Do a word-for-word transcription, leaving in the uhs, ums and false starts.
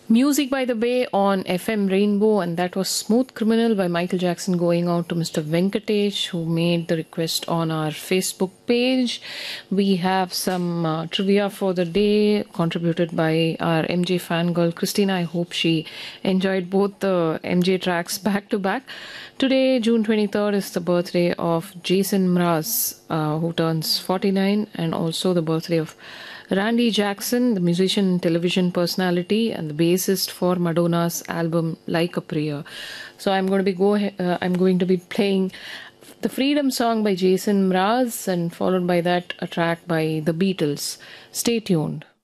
Music by the Bay on F M Rainbow, and that was Smooth Criminal by Michael Jackson, going out to Mister Venkatesh, who made the request on our Facebook page. We have some uh, trivia for the day contributed by our M J fangirl Christina. I hope she enjoyed both the M J tracks back to back. Today, June twenty-third, is the birthday of Jason Mraz, uh, who turns forty-nine, and also the birthday of Randy Jackson, the musician and television personality, and the bassist for Madonna's album Like a Prayer. So I'm going to be go. Uh, I'm going to be playing the Freedom song by Jason Mraz, and followed by that a track by the Beatles. Stay tuned.